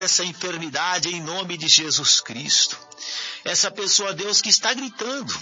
essa enfermidade em nome de Jesus Cristo. Essa pessoa, Deus, que está gritando.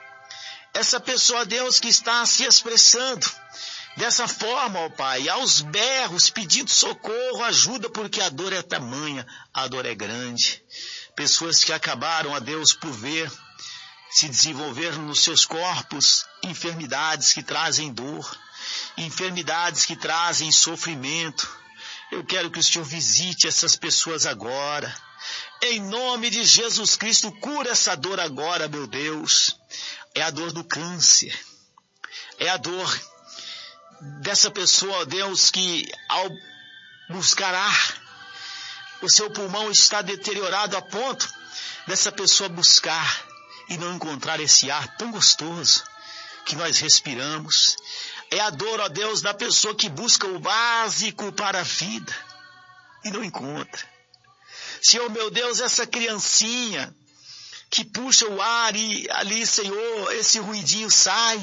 Essa pessoa, Deus, que está se expressando dessa forma, ó Pai, aos berros, pedindo socorro, ajuda, porque a dor é tamanha, a dor é grande. Pessoas que acabaram, ó Deus, por ver se desenvolver nos seus corpos enfermidades que trazem dor, enfermidades que trazem sofrimento. Eu quero que o Senhor visite essas pessoas agora. Em nome de Jesus Cristo, cura essa dor agora, meu Deus. É a dor do câncer. É a dor dessa pessoa, ó Deus, que ao buscar ar, o seu pulmão está deteriorado a ponto dessa pessoa buscar e não encontrar esse ar tão gostoso que nós respiramos. É a dor, ó Deus, da pessoa que busca o básico para a vida e não encontra. Senhor, meu Deus, essa criancinha que puxa o ar e ali, Senhor, esse ruidinho sai.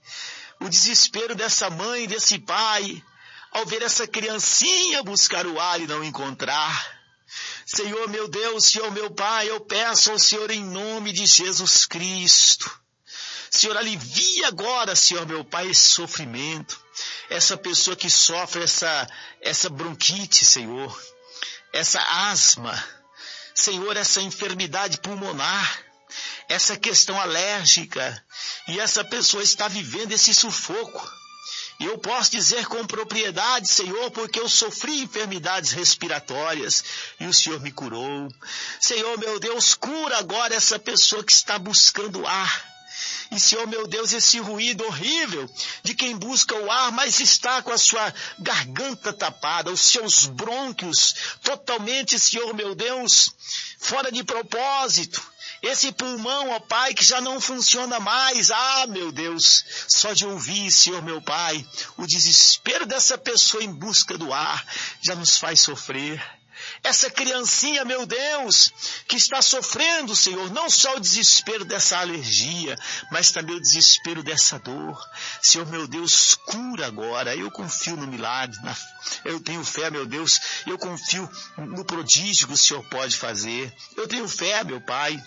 O desespero dessa mãe, desse pai, ao ver essa criancinha buscar o ar e não encontrar. Senhor, meu Deus, Senhor, meu Pai, eu peço ao Senhor em nome de Jesus Cristo. Senhor, alivia agora, Senhor, meu Pai, esse sofrimento. Essa pessoa que sofre essa bronquite, Senhor. Essa asma. Senhor, essa enfermidade pulmonar. Essa questão alérgica. E essa pessoa está vivendo esse sufoco. E eu posso dizer com propriedade, Senhor, porque eu sofri enfermidades respiratórias e o Senhor me curou. Senhor, meu Deus, cura agora essa pessoa que está buscando ar. E, Senhor, meu Deus, esse ruído horrível de quem busca o ar, mas está com a sua garganta tapada, os seus brônquios totalmente, Senhor, meu Deus, fora de propósito. Esse pulmão, ó Pai, que já não funciona mais. Ah, meu Deus, só de ouvir, Senhor, meu Pai, o desespero dessa pessoa em busca do ar já nos faz sofrer. Essa criancinha, meu Deus, que está sofrendo, Senhor, não só o desespero dessa alergia, mas também o desespero dessa dor. Senhor, meu Deus, cura agora. Eu confio no milagre, eu tenho fé, meu Deus, eu confio no prodígio que o Senhor pode fazer. Eu tenho fé, meu Pai.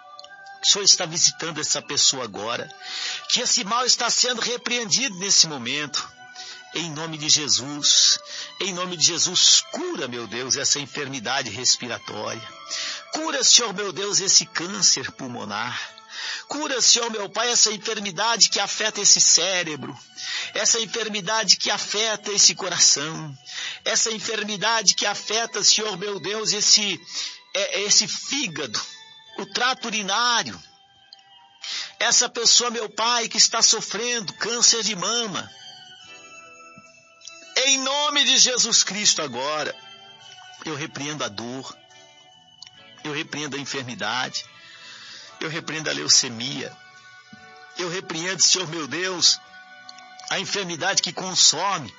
O Senhor está visitando essa pessoa agora, que esse mal está sendo repreendido nesse momento. Em nome de Jesus, cura, meu Deus, essa enfermidade respiratória. Cura, Senhor, meu Deus, esse câncer pulmonar. Cura, Senhor, meu Pai, essa enfermidade que afeta esse cérebro. Essa enfermidade que afeta esse coração. Essa enfermidade que afeta, Senhor, meu Deus, esse fígado. O trato urinário. Essa pessoa, meu Pai, que está sofrendo câncer de mama. Em nome de Jesus Cristo agora, eu repreendo a dor, eu repreendo a enfermidade, eu repreendo a leucemia, eu repreendo, Senhor meu Deus, a enfermidade que consome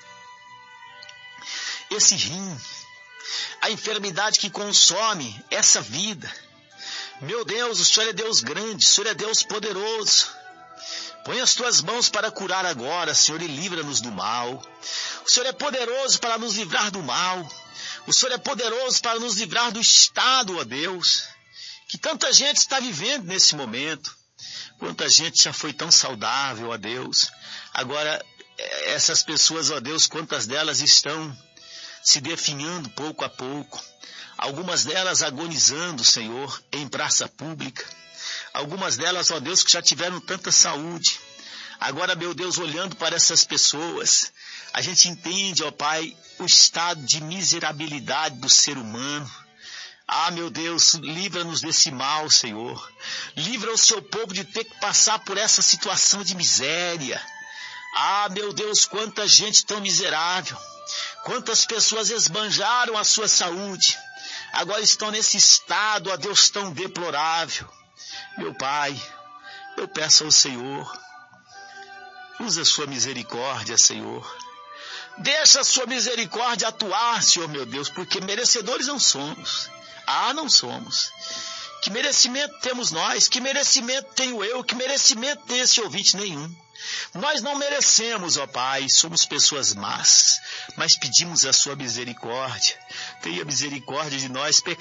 esse rim, a enfermidade que consome essa vida. Meu Deus, o Senhor é Deus grande, o Senhor é Deus poderoso. Põe as tuas mãos para curar agora, Senhor, e livra-nos do mal. O Senhor é poderoso para nos livrar do mal. O Senhor é poderoso para nos livrar do estado, ó Deus, que tanta gente está vivendo nesse momento. Quanta gente já foi tão saudável, ó Deus. Agora, essas pessoas, ó Deus, quantas delas estão se definhando pouco a pouco. Algumas delas agonizando, Senhor, em praça pública. Algumas delas, ó Deus, que já tiveram tanta saúde. Agora, meu Deus, olhando para essas pessoas, a gente entende, ó Pai, o estado de miserabilidade do ser humano. Ah, meu Deus, livra-nos desse mal, Senhor. Livra o seu povo de ter que passar por essa situação de miséria. Ah, meu Deus, quanta gente tão miserável. Quantas pessoas esbanjaram a sua saúde. Agora estão nesse estado, ó Deus, tão deplorável. Meu Pai, eu peço ao Senhor, usa a sua misericórdia, Senhor. Deixa a sua misericórdia atuar, Senhor meu Deus, porque merecedores não somos. Ah, não somos. Que merecimento temos nós? Que merecimento tenho eu? Que merecimento tem esse ouvinte? Nenhum. Nós não merecemos, ó Pai, somos pessoas más, mas pedimos a sua misericórdia. Tenha misericórdia de nós, pecadores.